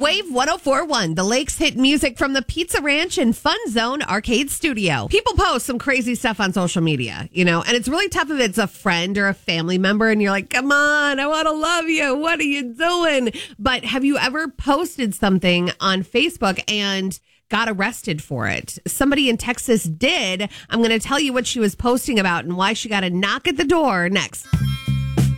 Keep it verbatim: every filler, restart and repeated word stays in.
Wave one oh four point one, the Lakes hit music from the Pizza Ranch and Fun Zone Arcade Studio. People post some crazy stuff on social media, you know, and it's really tough if it's a friend or a family member and you're like, come on, I want to love you. What are you doing? But have you ever posted something on Facebook and got arrested for it? Somebody in Texas did. I'm going to tell you what she was posting about and why she got a knock at the door next.